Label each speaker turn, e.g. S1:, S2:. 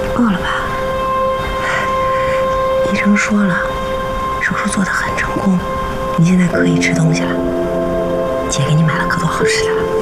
S1: 饿了吧？医生说了，手术做得很成功，你现在可以吃东西了。姐给你买了可多好吃的了。